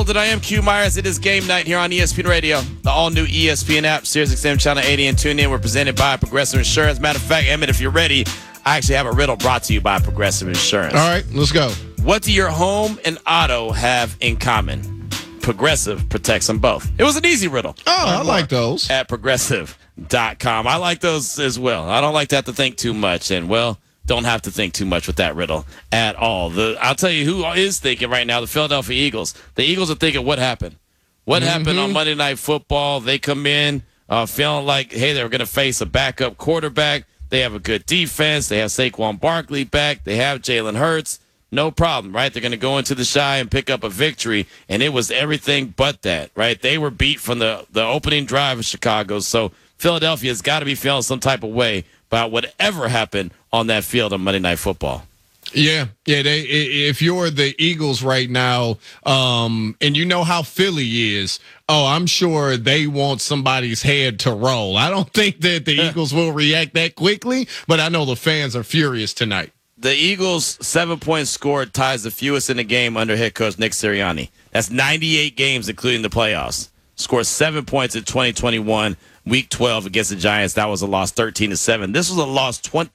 I am Q Myers. It is game night here on ESPN Radio, the all-new ESPN app, SiriusXM Channel 80, and tune in. We're presented by Progressive Insurance. Matter of fact, Emmett, if you're ready, I actually have a riddle brought to you by Progressive Insurance. All right, let's go. What do your home and auto have in common? Progressive protects them both. It was an easy riddle. Oh, I like those. At Progressive.com. I like those as well. I don't like to have to think too much, and, well, don't have to think too much with that riddle at all. I'll tell you who is thinking right now, the Philadelphia Eagles. The Eagles are thinking, what happened? What happened on Monday Night Football? They come in feeling like, hey, they're going to face a backup quarterback. They have a good defense. They have Saquon Barkley back. They have Jalen Hurts. No problem, right? They're going to go into the Shy and pick up a victory, and it was everything but that, right? They were beat from the opening drive of Chicago, so Philadelphia's got to be feeling some type of way about whatever happened on that field on Monday Night Football. Yeah. If you're the Eagles right now, and you know how Philly is, I'm sure they want somebody's head to roll. I don't think that the Eagles will react that quickly, but I know the fans are furious tonight. The Eagles' 7 points scored ties the fewest in the game under head coach Nick Sirianni. That's 98 games, including the playoffs. Scored 7 points in 2021. Week 12 against the Giants, that was a loss 13-7. This was a loss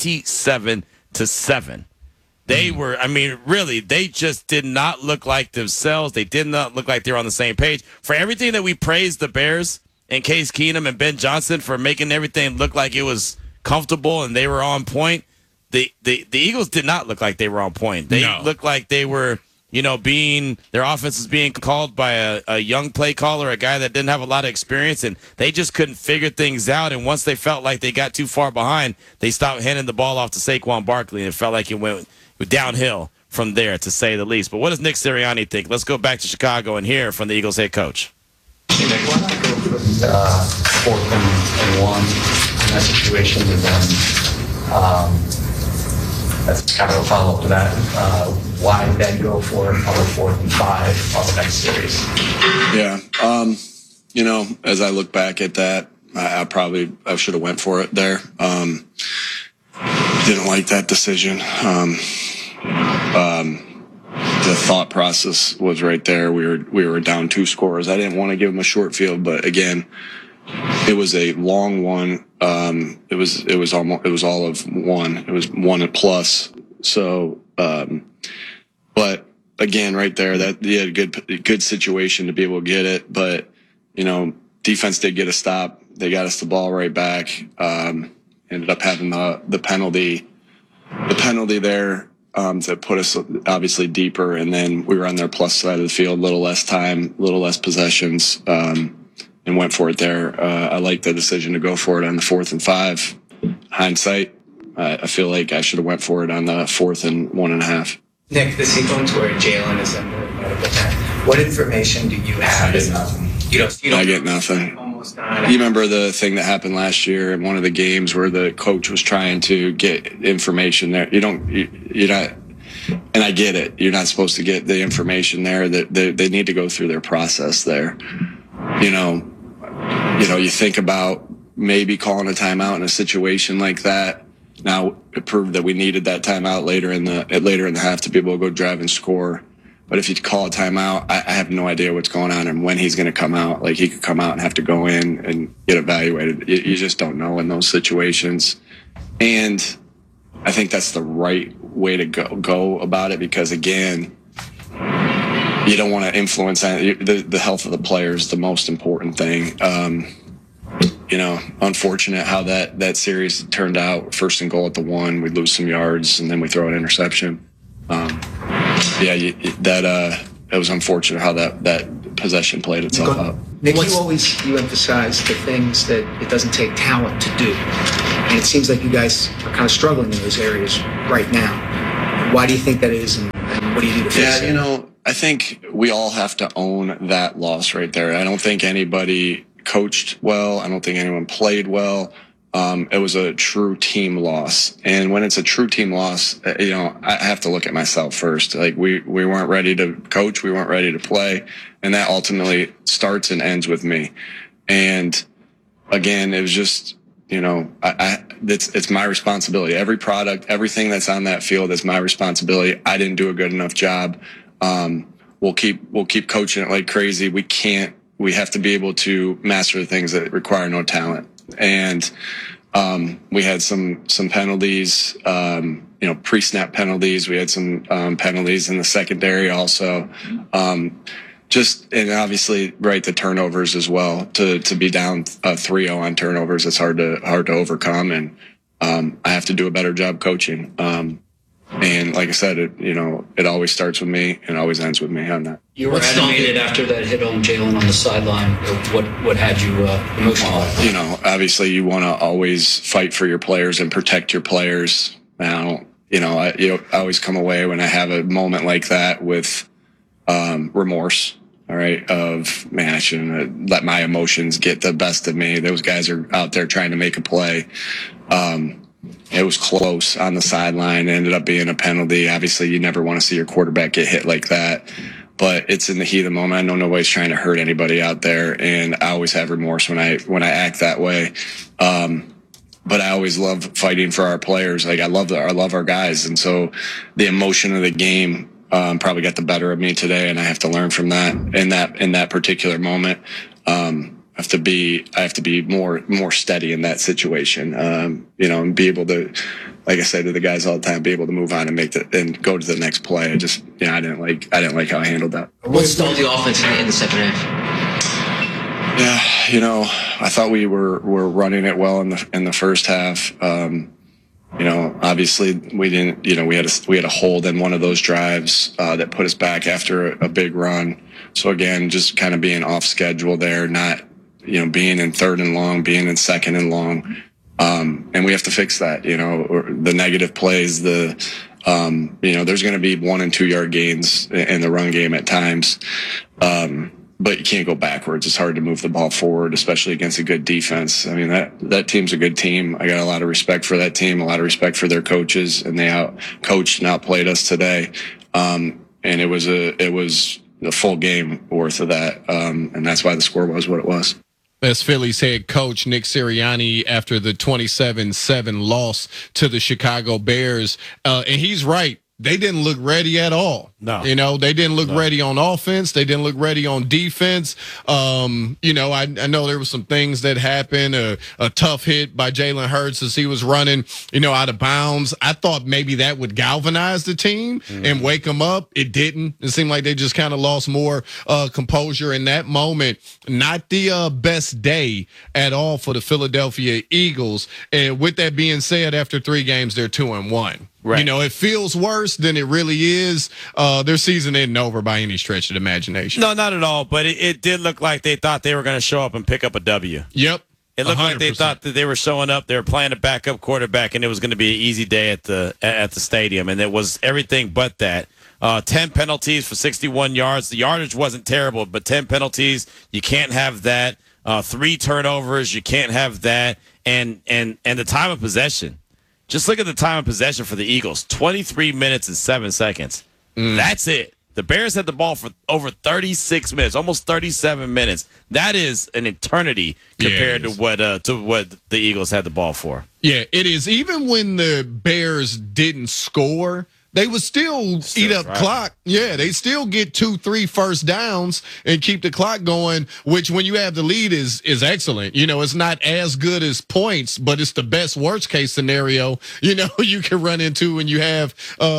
27-7. They were, really, they just did not look like themselves. They did not look like they were on the same page. For everything that we praised the Bears and Case Keenum and Ben Johnson for making everything look like it was comfortable and they were on point, the Eagles did not look like they were on point. They looked like they were, their offense is being called by a young play caller, a guy that didn't have a lot of experience, and they just couldn't figure things out. And once they felt like they got too far behind, they stopped handing the ball off to Saquon Barkley, and it felt like it went downhill from there, to say the least. But what does Nick Sirianni think? Let's go back to Chicago and hear from the Eagles head coach. Hey, Nick, why not go for the 4th and 1 in that situation, and then that's kind of a follow-up to that. Why then go for another 4th and 5 on the next series? Yeah. As I look back at that, I should have went for it there. Didn't like that decision. The thought process was right there. We were down 2 scores. I didn't want to give them a short field, but again, it was a long one. It was all of 1. It was 1 plus. So, but again, right there, that you had a good situation to be able to get it. But defense did get a stop. They got us the ball right back. Ended up having the penalty there to put us obviously deeper, and then we were on their plus side of the field, a little less time, a little less possessions. And went for it there. I like the decision to go for it on the 4th and 5. Hindsight, I feel like I should have went for it on the 4th and 1.5. Nick, the sequence where Jalen is in the medical tent, what information do you have? I get nothing. Almost done. You remember the thing that happened last year in one of the games where the coach was trying to get information there? You're not, and I get it. You're not supposed to get the information there. That they need to go through their process there. You think about maybe calling a timeout in a situation like that. Now, it proved that we needed that timeout later in the half to be able to go drive and score. But if you call a timeout, I have no idea what's going on and when he's going to come out. Like, he could come out and have to go in and get evaluated. You just don't know in those situations. And I think that's the right way to go about it, because, again, you don't want to influence the health of the players, the most important thing. Unfortunate how that series turned out. 1st and goal at the 1, we lose some yards, and then we throw an interception. That was unfortunate how that possession played itself out. Nick, you emphasize the things that it doesn't take talent to do, and it seems like you guys are kind of struggling in those areas right now. Why do you think that is, and what do you do to fix it? I think we all have to own that loss right there. I don't think anybody coached well. I don't think anyone played well. It was a true team loss. And when it's a true team loss, I have to look at myself first. Like, we weren't ready to coach. We weren't ready to play. And that ultimately starts and ends with me. And again, it was just, it's my responsibility. Every product, everything that's on that field is my responsibility. I didn't do a good enough job. we'll keep coaching it like crazy. We have to be able to master the things that require no talent. And we had some penalties, pre-snap penalties. We had some penalties in the secondary also. And obviously, right, the turnovers as well. To be down 3-0 on turnovers, it's hard to overcome. And I have to do a better job coaching. And like I said, it always starts with me and always ends with me on that. You were animated after that hit on Jalen on the sideline. What had you emotional? Obviously you want to always fight for your players and protect your players. Now, I always come away when I have a moment like that with remorse. All right, I shouldn't let my emotions get the best of me. Those guys are out there trying to make a play. It was close on the sideline. It ended up being a penalty. Obviously, you never want to see your quarterback get hit like that. But it's in the heat of the moment. I know nobody's trying to hurt anybody out there, and I always have remorse when I act that way. But I always love fighting for our players. Like I love our guys, and so the emotion of the game probably got the better of me today, and I have to learn from that. In that particular moment, I have to be more steady in that situation. And be able to, like I say to the guys all the time, be able to move on and go to the next play. I didn't like how I handled that. What stalled the offense in the second half? Yeah, I thought we were running it well in the first half. Obviously we didn't. We had a hold in one of those drives that put us back after a big run. So again, just kind of being off schedule there, not being in third and long, being in second and long, and we have to fix that. The negative plays, there's going to be 1 and 2 yard gains in the run game at times. But you can't go backwards. It's hard to move the ball forward, especially against a good defense. I mean, that team's a good team. I got a lot of respect for that team, a lot of respect for their coaches, and they out-coached and outplayed us today. And it was a full game worth of that. And that's why the score was what it was. That's Phillies head coach Nick Sirianni after the 27-7 loss to the Chicago Bears. And he's right. They didn't look ready at all. No. They didn't look ready on offense. They didn't look ready on defense. I know there were some things that happened. A tough hit by Jalen Hurts as he was running, out of bounds. I thought maybe that would galvanize the team and wake them up. It didn't. It seemed like they just kind of lost more composure in that moment. Not the best day at all for the Philadelphia Eagles. And with that being said, after 3 games, they're 2-1. Right. It feels worse than it really is. Their season isn't over by any stretch of the imagination. No, not at all. But it did look like they thought they were going to show up and pick up a W. Yep. It looked 100%. like they thought that they were showing up. They were playing a backup quarterback, and it was going to be an easy day at the stadium. And it was everything but that. 10 penalties for 61 yards. The yardage wasn't terrible, but 10 penalties, you can't have that. 3 turnovers, you can't have that. And the time of possession. Just look at the time of possession for the Eagles, 23 minutes and 7 seconds. That's it. The Bears had the ball for over 36 minutes, almost 37 minutes. That is an eternity compared to what the Eagles had the ball for. Yeah, it is. Even when the Bears didn't score, they would still eat up clock. Yeah, they still get 2-3 first downs and keep the clock going, which when you have the lead is excellent. It's not as good as points, but it's the best worst case scenario, you can run into when you have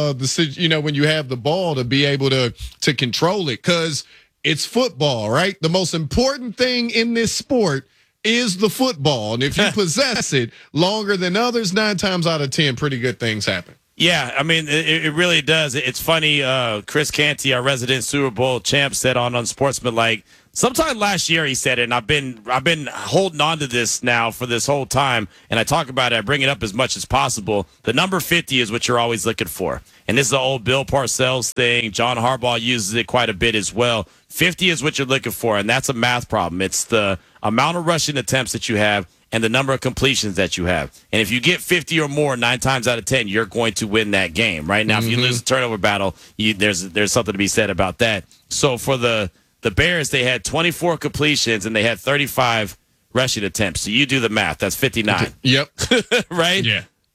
when you have the ball to be able to control it, because it's football, right? The most important thing in this sport is the football. And if you possess it longer than others, 9 times out of 10, pretty good things happen. Yeah, I mean, it really does. It's funny. Chris Canty, our resident Super Bowl champ, said on Sportsmanlike, sometime last year he said it, and I've been holding on to this now for this whole time, and I talk about it. I bring it up as much as possible. The number 50 is what you're always looking for, and this is the old Bill Parcells thing. John Harbaugh uses it quite a bit as well. 50 is what you're looking for, and that's a math problem. It's the amount of rushing attempts that you have and the number of completions that you have. And if you get 50 or more 9 times out of 10, you're going to win that game. Right now, if you lose a turnover battle, there's something to be said about that. So for the Bears, they had 24 completions and they had 35 rushing attempts. So you do the math. That's 59. Yep. Right? Yeah.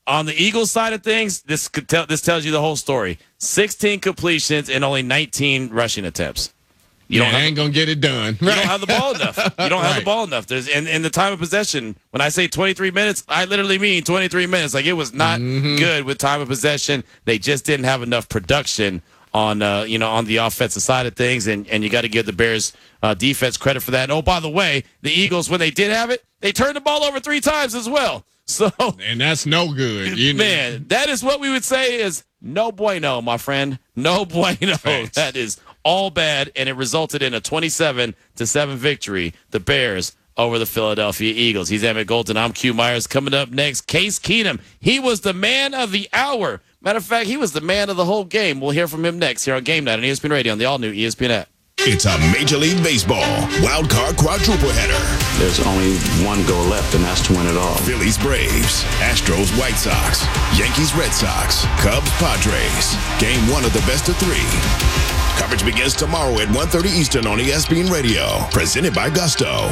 on the Eagles side of things, this tells you the whole story. 16 completions and only 19 rushing attempts. You ain't going to get it done. You don't have the ball enough. You don't have the ball enough. There's in the time of possession, when I say 23 minutes, I literally mean 23 minutes. Like, it was not good with time of possession. They just didn't have enough production on on the offensive side of things, and you got to give the Bears defense credit for that. And, oh, by the way, the Eagles, when they did have it, they turned the ball over 3 times as well. So, and that's no good. Man, that is what we would say is no bueno, my friend. No bueno. Thanks. That is all bad, and it resulted in a 27-7 victory. The Bears over the Philadelphia Eagles. He's Emmett Golden. I'm Q Myers. Coming up next, Case Keenum. He was the man of the hour. Matter of fact, he was the man of the whole game. We'll hear from him next here on Game Night on ESPN Radio on the all-new ESPN app. It's a Major League Baseball wild card quadruple header. There's only one goal left, and that's to win it all. Phillies, Braves, Astros, White Sox, Yankees, Red Sox, Cubs, Padres. Game 1 of the best of 3. Coverage begins tomorrow at 1:30 Eastern on ESPN Radio. Presented by Gusto.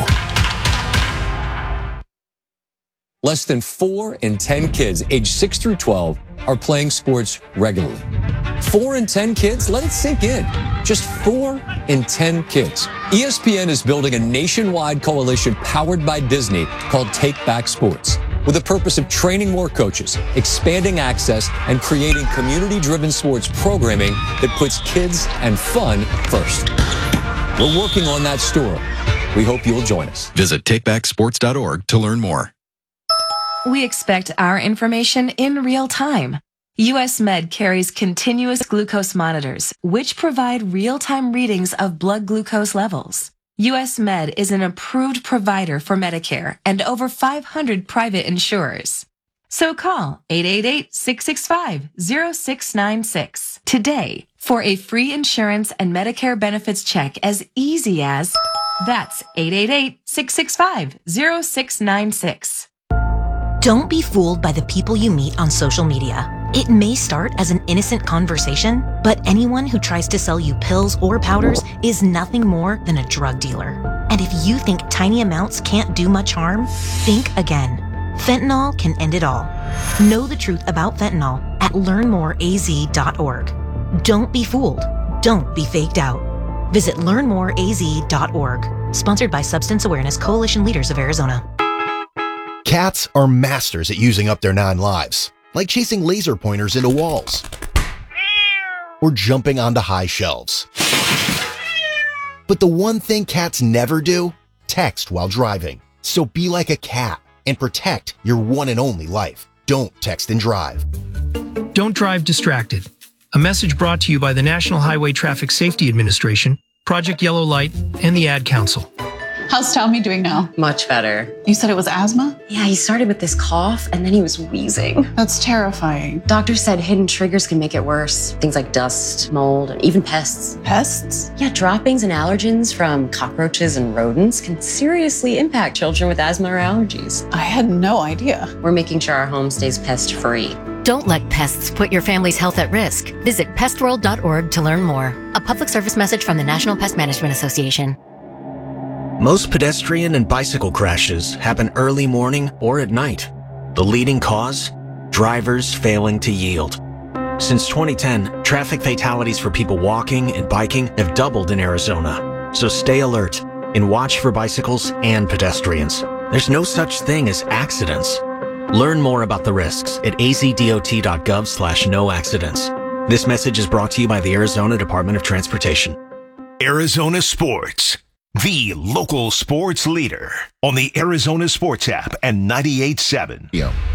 Less than 4 in 10 kids aged 6 through 12 are playing sports regularly. 4 in 10 kids? Let it sink in. Just 4 in 10 kids. ESPN is building a nationwide coalition powered by Disney called Take Back Sports, with the purpose of training more coaches, expanding access, and creating community-driven sports programming that puts kids and fun first. We're working on that story. We hope you'll join us. Visit takebacksports.org to learn more. We expect our information in real time. US Med carries continuous glucose monitors, which provide real-time readings of blood glucose levels. US Med is an approved provider for Medicare and over 500 private insurers. So call 888-665-0696 today for a free insurance and Medicare benefits check as easy as that's 888-665-0696. Don't be fooled by the people you meet on social media. It may start as an innocent conversation, but anyone who tries to sell you pills or powders is nothing more than a drug dealer. And if you think tiny amounts can't do much harm, think again. Fentanyl can end it all. Know the truth about fentanyl at learnmoreaz.org. Don't be fooled. Don't be faked out. Visit learnmoreaz.org. Sponsored by Substance Awareness Coalition Leaders of Arizona. Cats are masters at using up their 9 lives, like chasing laser pointers into walls or jumping onto high shelves. But the one thing cats never do, text while driving. So be like a cat and protect your one and only life. Don't text and drive. Don't drive distracted. A message brought to you by the National Highway Traffic Safety Administration, Project Yellow Light, and the Ad Council. How's Tommy doing now? Much better. You said it was asthma? Yeah, he started with this cough and then he was wheezing. That's terrifying. Doctor said hidden triggers can make it worse. Things like dust, mold, and even pests. Pests? Yeah, droppings and allergens from cockroaches and rodents can seriously impact children with asthma or allergies. I had no idea. We're making sure our home stays pest-free. Don't let pests put your family's health at risk. Visit pestworld.org to learn more. A public service message from the National Pest Management Association. Most pedestrian and bicycle crashes happen early morning or at night. The leading cause? Drivers failing to yield. Since 2010, traffic fatalities for people walking and biking have doubled in Arizona. So stay alert and watch for bicycles and pedestrians. There's no such thing as accidents. Learn more about the risks at azdot.gov/no accidents. This message is brought to you by the Arizona Department of Transportation. Arizona Sports, the local sports leader on the Arizona Sports app and 98.7. Yeah.